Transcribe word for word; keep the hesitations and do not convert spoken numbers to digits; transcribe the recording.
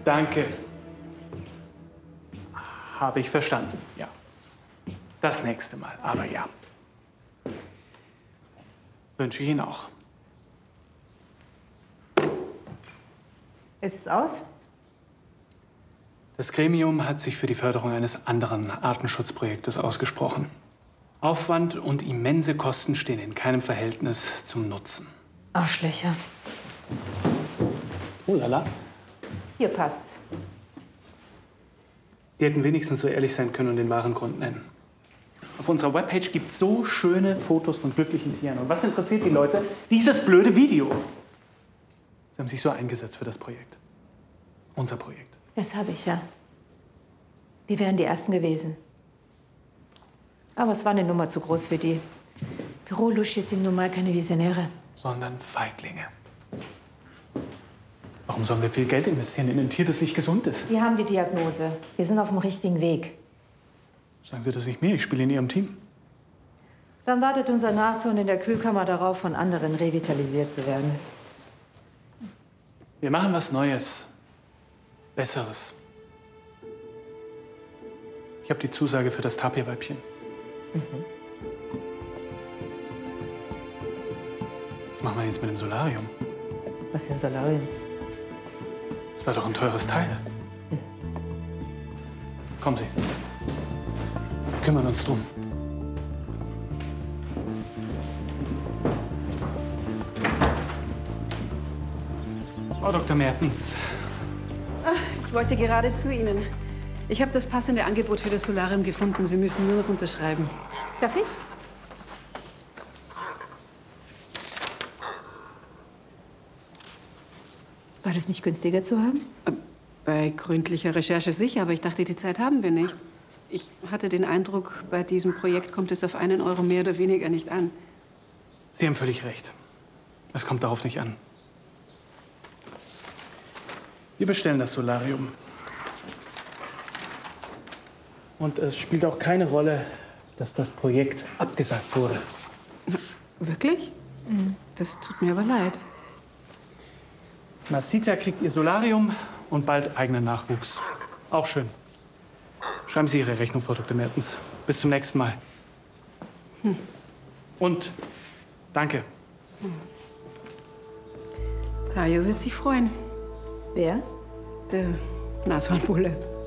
Danke. Habe ich verstanden, ja. Das nächste Mal, aber ja. Wünsche ich Ihnen auch. Ist es aus? Das Gremium hat sich für die Förderung eines anderen Artenschutzprojektes ausgesprochen. Aufwand und immense Kosten stehen in keinem Verhältnis zum Nutzen. Arschlöcher. Oh lala. Hier passt's. Die hätten wenigstens so ehrlich sein können und den wahren Grund nennen. Auf unserer Webpage gibt es so schöne Fotos von glücklichen Tieren. Und was interessiert die Leute? Dieses blöde Video. Sie haben sich so eingesetzt für das Projekt. Unser Projekt. Das habe ich, ja. Wir wären die Ersten gewesen. Aber es war eine Nummer zu groß für die. Büroluschis sind nun mal keine Visionäre. Sondern Feiglinge. Warum sollen wir viel Geld investieren in ein Tier, das nicht gesund ist? Wir haben die Diagnose. Wir sind auf dem richtigen Weg. Sagen Sie das nicht mir, ich spiele in Ihrem Team. Dann wartet unser Nashorn in der Kühlkammer darauf, von anderen revitalisiert zu werden. Wir machen was Neues. Besseres. Ich habe die Zusage für das Tapirweibchen. Mhm. Was machen wir jetzt mit dem Solarium? Was für ein Solarium? Das war doch ein teures Teil. Mhm. Kommen Sie. Wir kümmern uns drum. Frau Doktor Mertens. Ach, ich wollte gerade zu Ihnen. Ich habe das passende Angebot für das Solarium gefunden. Sie müssen nur noch unterschreiben. Darf ich? War das nicht günstiger zu haben? Bei gründlicher Recherche sicher, aber ich dachte, die Zeit haben wir nicht. Ich hatte den Eindruck, bei diesem Projekt kommt es auf einen Euro mehr oder weniger nicht an. Sie haben völlig recht. Es kommt darauf nicht an. Wir bestellen das Solarium. Und es spielt auch keine Rolle, dass das Projekt abgesagt wurde. Wirklich? Mhm. Das tut mir aber leid. Masita kriegt ihr Solarium und bald eigenen Nachwuchs. Auch schön. Schreiben Sie Ihre Rechnung, Frau Doktor Mertens. Bis zum nächsten Mal. Hm. Und danke. Hm. Tayo wird sich freuen. Wer? Der Nashornbulle.